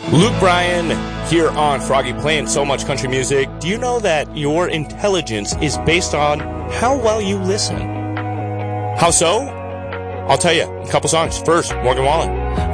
Luke Bryan here on Froggy playing so much country music. Do you know that your intelligence is based on how well you listen? How so? I'll tell you, a couple songs. First, Morgan Wallen.